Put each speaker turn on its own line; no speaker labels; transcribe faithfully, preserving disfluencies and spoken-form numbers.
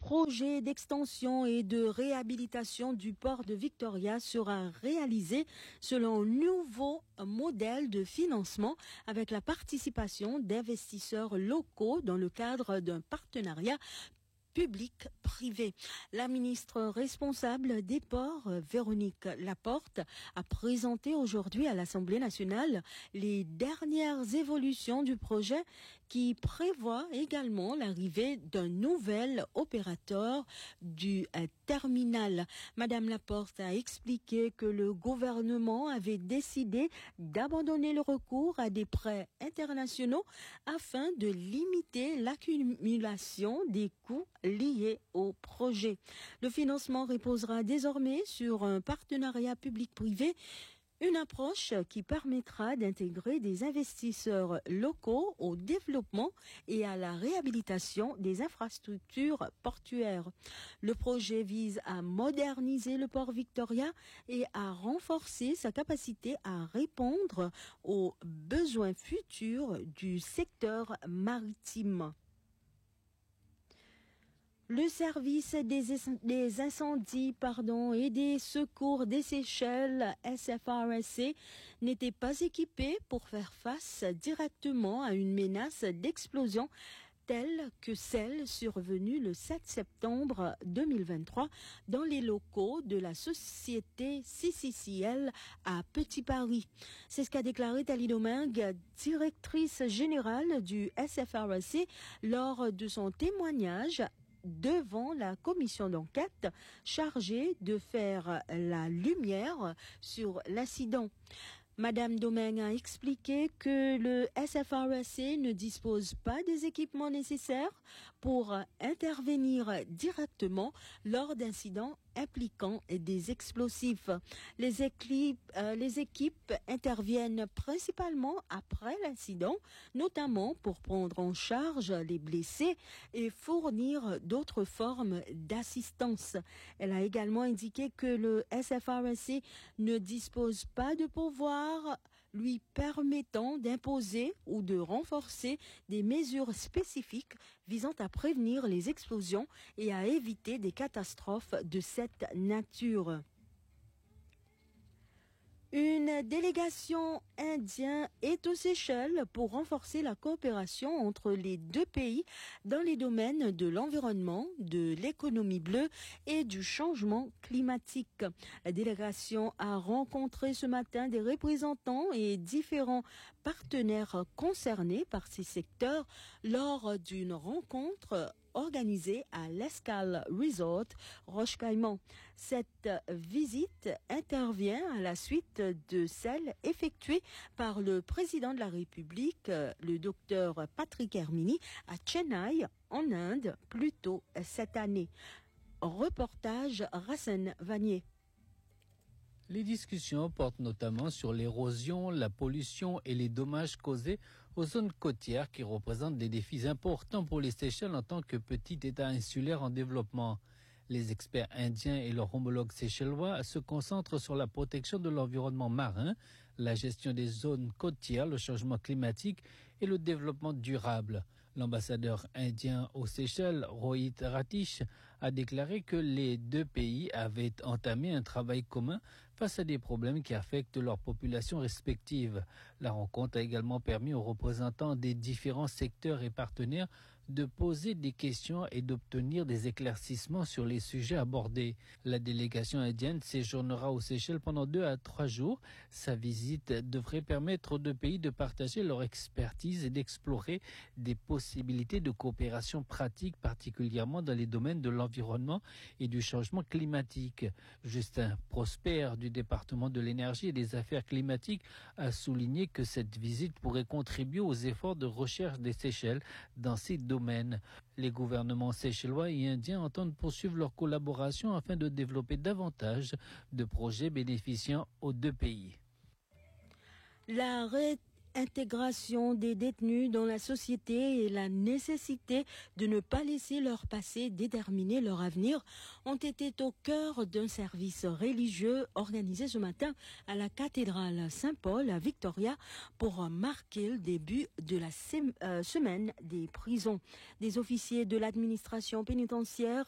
projet d'extension et de réhabilitation du port de Victoria sera réalisé selon un nouveau modèle de financement avec la participation d'investisseurs locaux dans le cadre d'un partenariat public-privé. La ministre responsable des ports, Véronique Laporte, a présenté aujourd'hui à l'Assemblée nationale les dernières évolutions du projet qui prévoit également l'arrivée d'un nouvel opérateur du euh, terminal. Madame Laporte a expliqué que le gouvernement avait décidé d'abandonner le recours à des prêts internationaux afin de limiter l'accumulation des coûts liés au projet. Le financement reposera désormais sur un partenariat public-privé, une approche qui permettra d'intégrer des investisseurs locaux au développement et à la réhabilitation des infrastructures portuaires. Le projet vise à moderniser le port Victoria et à renforcer sa capacité à répondre aux besoins futurs du secteur maritime. Le service des, des incendies pardon, et des secours des Seychelles, S F R S C, n'était pas équipé pour faire face directement à une menace d'explosion telle que celle survenue le sept septembre deux mille vingt-trois dans les locaux de la société C C C L à Petit Paris. C'est ce qu'a déclaré Thalie Domingue, directrice générale du S F R S C, lors de son témoignage devant la commission d'enquête chargée de faire la lumière sur l'incident. Madame Domingue a expliqué que le S F R S C ne dispose pas des équipements nécessaires pour intervenir directement lors d'incidents impliquant des explosifs. Les équipes, euh, les équipes interviennent principalement après l'incident, notamment pour prendre en charge les blessés et fournir d'autres formes d'assistance. Elle a également indiqué que le S F R S C ne dispose pas de pouvoir lui permettant d'imposer ou de renforcer des mesures spécifiques visant à prévenir les explosions et à éviter des catastrophes de cette nature. Une délégation indienne est aux Seychelles pour renforcer la coopération entre les deux pays dans les domaines de l'environnement, de l'économie bleue et du changement climatique. La délégation a rencontré ce matin des représentants et différents partenaires concernés par ces secteurs lors d'une rencontre organisée à l'Escale Resort Roche-Caïman. Cette visite intervient à la suite de celle effectuée par le président de la République, le docteur Patrick Hermini, à Chennai, en Inde, plus tôt cette année. Reportage Racine Vanier.
Les discussions portent notamment sur l'érosion, la pollution et les dommages causés aux zones côtières qui représentent des défis importants pour les Seychelles en tant que petit État insulaire en développement. Les experts indiens et leurs homologues séchellois se concentrent sur la protection de l'environnement marin, la gestion des zones côtières, le changement climatique et le développement durable. L'ambassadeur indien aux Seychelles, Rohit Ratish, a déclaré que les deux pays avaient entamé un travail commun face à des problèmes qui affectent leurs populations respectives. La rencontre a également permis aux représentants des différents secteurs et partenaires de poser des questions et d'obtenir des éclaircissements sur les sujets abordés. La délégation indienne séjournera aux Seychelles pendant deux à trois jours. Sa visite devrait permettre aux deux pays de partager leur expertise et d'explorer des possibilités de coopération pratique, particulièrement dans les domaines de l'environnement et du changement climatique. Justin Prosper du département de l'énergie et des affaires climatiques a souligné que cette visite pourrait contribuer aux efforts de recherche des Seychelles dans ces domaines. Les gouvernements séchellois et indiens entendent poursuivre leur collaboration afin de développer davantage de projets bénéficiant aux deux pays.
La réintégration des détenus dans la société et la nécessité de ne pas laisser leur passé déterminer leur avenir ont été au cœur d'un service religieux organisé ce matin à la cathédrale Saint-Paul à Victoria pour marquer le début de la sem- euh, semaine des prisons. Des officiers de l'administration pénitentiaire